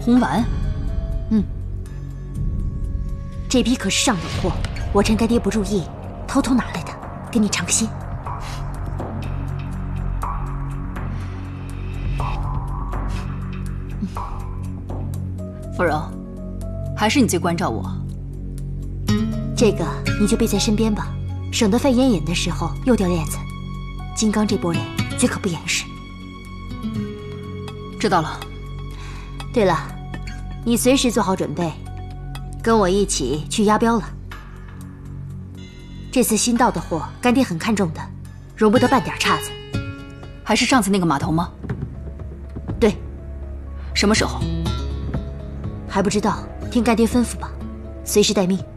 红丸。 嗯，这批可是上等货，我趁干爹不注意，偷偷拿来的，给你尝个鲜。 芙蓉，还是你最关照我。 这个你就备在身边吧，省得费烟瘾的时候又掉链子。金刚这波人最可不掩饰。 知道了。 对了，你随时做好准备，跟我一起去押镖了。这次新到的货，干爹很看重的，容不得半点岔子。 还是上次那个码头吗？ 对。 什么时候？ 还不知道，听干爹吩咐吧，随时待命。